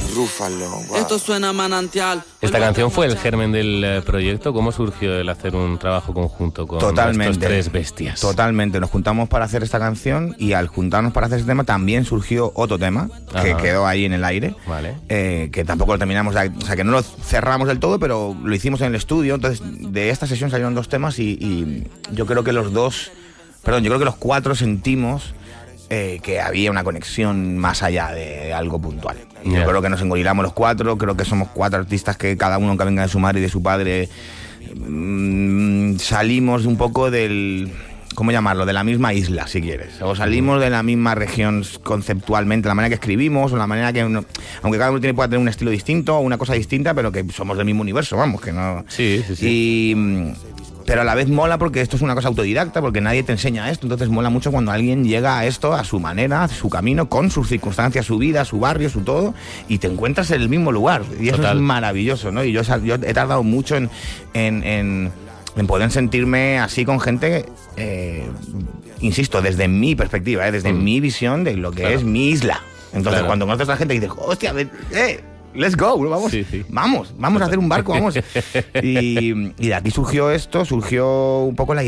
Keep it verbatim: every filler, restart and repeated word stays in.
Rúfalo. Wow. Esto suena a manantial. Esta canción fue el germen del eh, proyecto. ¿Cómo surgió el hacer un trabajo conjunto con Totalmente, estos tres bestias? Totalmente. Nos juntamos para hacer esta canción y al juntarnos para hacer este tema también surgió otro tema que Ajá. quedó ahí en el aire. Vale. Eh, que tampoco lo terminamos, de, o sea, que no lo cerramos del todo, pero lo hicimos en el estudio. Entonces, de esta sesión salieron dos temas y, y yo creo que los dos, perdón, yo creo que los cuatro sentimos eh, que había una conexión más allá de algo puntual. Y Yeah. yo creo que nos engorilamos los cuatro, creo que somos cuatro artistas que cada uno que venga de su madre y de su padre mmm, salimos un poco del... ¿Cómo llamarlo? De la misma isla, si quieres. O salimos de la misma región conceptualmente, la manera que escribimos, o la manera que uno... Aunque cada uno tiene, pueda tener un estilo distinto o una cosa distinta, pero que somos del mismo universo, vamos, que no... Sí, sí, sí. Y... Pero a la vez mola porque esto es una cosa autodidacta, porque nadie te enseña esto, entonces mola mucho cuando alguien llega a esto a su manera, a su camino, con sus circunstancias, su vida, su barrio, su todo, y te encuentras en el mismo lugar. Y eso Total. es maravilloso, ¿no? Y yo, yo he tardado mucho en... en, en en poder sentirme así con gente, eh, insisto, desde mi perspectiva, eh, desde mm. mi visión de lo que claro. es mi isla. Entonces, claro. cuando conoces a la gente y dices, hostia, eh, let's go, vamos, sí, sí. vamos, vamos a hacer un barco, vamos. y, y de aquí surgió esto, surgió un poco la idea